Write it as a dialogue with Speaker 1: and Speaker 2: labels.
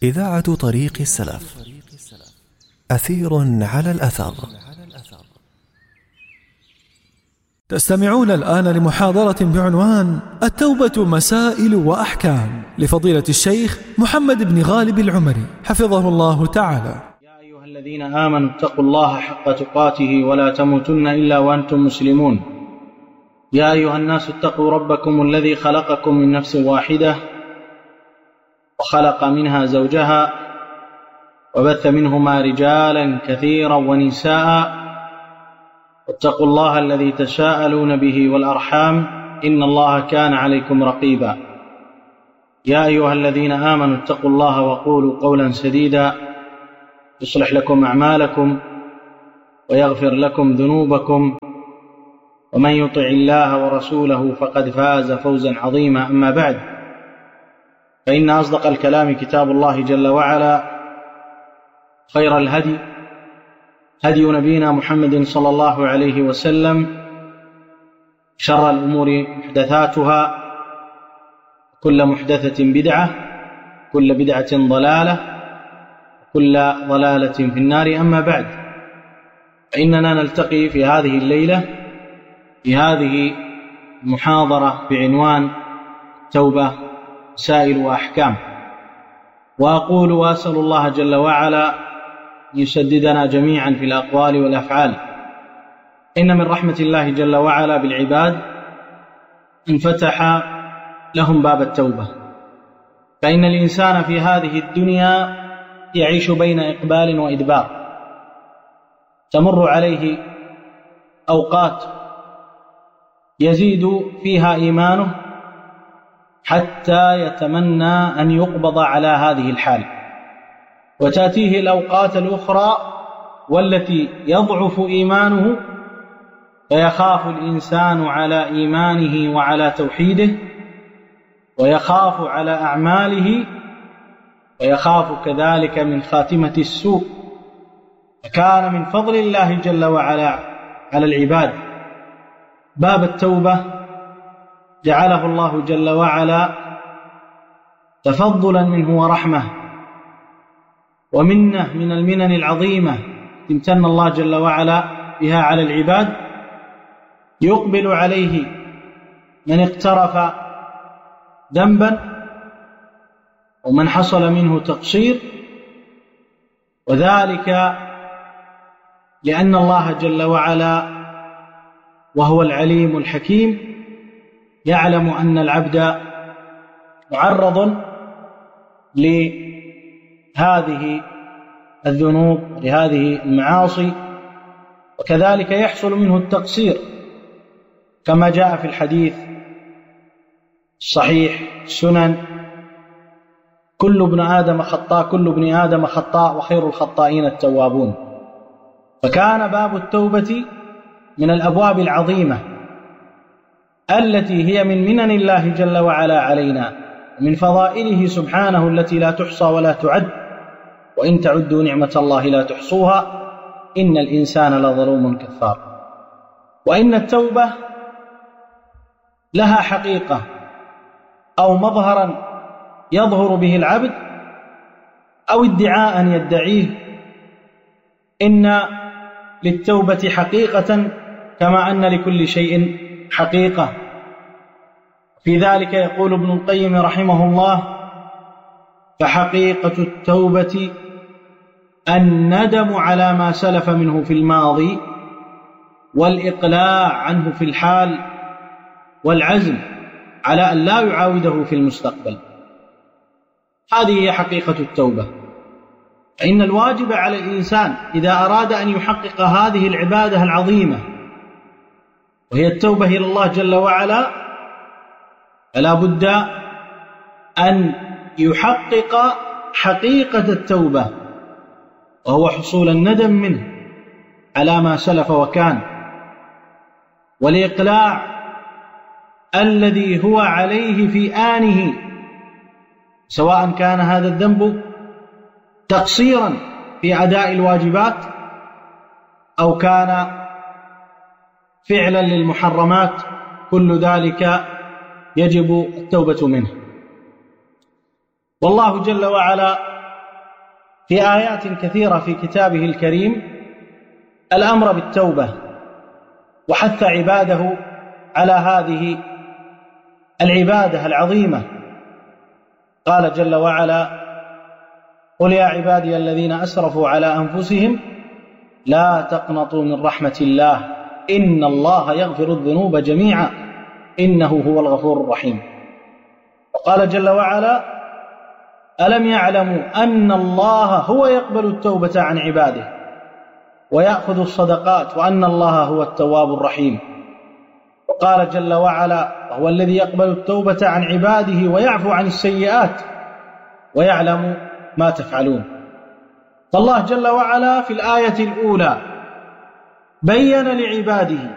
Speaker 1: إذاعة طريق السلف. أثير على الأثر.
Speaker 2: تستمعون الآن لمحاضرة بعنوان التوبة مسائل وأحكام لفضيلة الشيخ محمد بن غالب العمري حفظه الله تعالى.
Speaker 3: يا أيها الذين آمنوا اتقوا الله حق تقاته ولا تموتن إلا وأنتم مسلمون. يا أيها الناس اتقوا ربكم الذي خلقكم من نفس واحدة وخلق منها زوجها وبث منهما رجالا كثيرا ونساء واتقوا الله الذي تساءلون به والأرحام إن الله كان عليكم رقيبا. يا أيها الذين آمنوا اتقوا الله وقولوا قولا سديدا يصلح لكم أعمالكم ويغفر لكم ذنوبكم ومن يطع الله ورسوله فقد فاز فوزا عظيما. أما بعد، فإن أصدق الكلام كتاب الله جل وعلا، خير الهدي هدي نبينا محمد صلى الله عليه وسلم، شر الأمور محدثاتها، كل محدثة بدعة، كل بدعة ضلالة، كل ضلالة في النار. أما بعد، فإننا نلتقي في هذه الليلة في هذه المحاضرة بعنوان توبة مسائل وأحكام، وأقول وأسأل الله جل وعلا يسددنا جميعا في الأقوال والأفعال. إن من رحمة الله جل وعلا بالعباد أن فتح لهم باب التوبة، فإن الإنسان في هذه الدنيا يعيش بين إقبال وإدبار، تمر عليه أوقات يزيد فيها إيمانه حتى يتمنى أن يقبض على هذه الحال، وتأتيه الأوقات الأخرى والتي يضعف إيمانه فيخاف الإنسان على إيمانه وعلى توحيده، ويخاف على أعماله، ويخاف كذلك من خاتمة السوء. فكان من فضل الله جل وعلا على العباد باب التوبة جعله الله جل وعلا تفضلا منه ورحمة ومنه من المنن العظيمة امتن الله جل وعلا بها على العباد، يقبل عليه من اقترف ذنبا ومن حصل منه تقصير، وذلك لأن الله جل وعلا وهو العليم الحكيم يعلم أن العبد معرض لهذه الذنوب لهذه المعاصي، وكذلك يحصل منه التقصير كما جاء في الحديث الصحيح السنن: كل ابن آدم خطاء وخير الخطائين التوابون. فكان باب التوبة من الأبواب العظيمة التي هي من منن الله جل وعلا علينا ومن فضائله سبحانه التي لا تحصى ولا تعد، وإن تعدوا نعمة الله لا تحصوها إن الإنسان لظلوم كفار. وإن التوبة لها حقيقة أو مظهرا يظهر به العبد أو ادعاء يدعيه. إن للتوبة حقيقة كما أن لكل شيء حقيقة. في ذلك يقول ابن القيم رحمه الله: فحقيقة التوبة الندم على ما سلف منه في الماضي، والإقلاع عنه في الحال، والعزم على أن لا يعاوده في المستقبل. هذه هي حقيقة التوبة. فإن الواجب على الإنسان إذا أراد أن يحقق هذه العبادة العظيمة وهي التوبة إلى الله جل وعلا، فلا بد أن يحقق حقيقة التوبة، وهو حصول الندم منه على ما سلف وكان، والإقلاع الذي هو عليه في آنه، سواء كان هذا الذنب تقصيرا في أداء الواجبات أو كان فعلا للمحرمات، كل ذلك يجب التوبة منه. والله جل وعلا في آيات كثيرة في كتابه الكريم الأمر بالتوبة، وحث عباده على هذه العبادة العظيمة. قال جل وعلا: قل يا عبادي الذين أسرفوا على أنفسهم لا تقنطوا من رحمة الله إن الله يغفر الذنوب جميعا إنه هو الغفور الرحيم. وقال جل وعلا: ألم يعلموا أن الله هو يقبل التوبة عن عباده ويأخذ الصدقات وأن الله هو التواب الرحيم. وقال جل وعلا: وهو الذي يقبل التوبة عن عباده ويعفو عن السيئات ويعلم ما تفعلون. فالله جل وعلا في الآية الأولى بين لعباده